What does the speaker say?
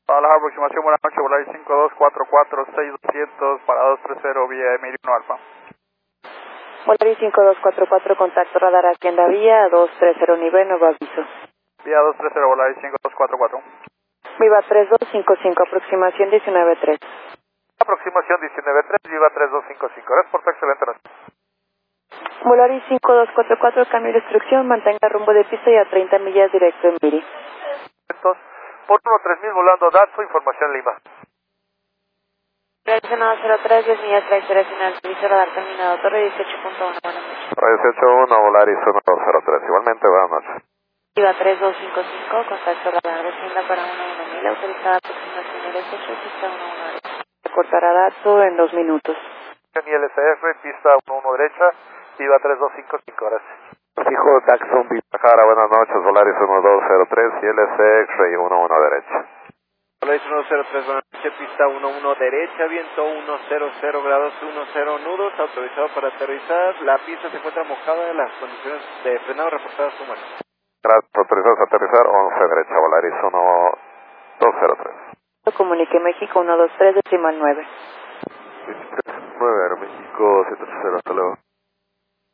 A la aproximación, buenas noches, Volaris 5244-6200 para 230 vía Emilio 1 Alfa. Volaris 5244, contacto radar Hacienda Vía 230 nivel, nuevo aviso. Vía 230, Volaris 5244. Viva 3255, aproximación 193. Aproximación 193, Viva 3255. Gracias por tu excelente noche. Volaris 5244, cambio de instrucción, mantenga rumbo de pista y a 30 millas directo en Miri. Por 13000 volando Datsu, información Lima. Volaris 903, 10 millas, trayectoria final, servicio radar terminado, torre 18.1, buenas noches. Torre 18.1, Volaris 1203, igualmente buenas noches. Viva 3255, contacto radar de Hacienda para 11000, autorizada aproximación de 18, pista 11. Cortará dato en 2 minutos. Y LCF, pista 11 derecha, Viva 3255, gracias. Fijo Daxon Bajara, buenas noches, Volaris 1203 y LC X-Ray 11 derecha. Volaris 103, buenas noches, pista 11 derecha, viento 100 grados 10 nudos, autorizado para aterrizar, la pista se encuentra mojada, las condiciones de frenado reportadas son buenas. Gracias, autorizados a aterrizar 11 derecha, Volaris 1203. Comunique México 123, decimal 9. 9, Aeroméxico 780, hasta luego.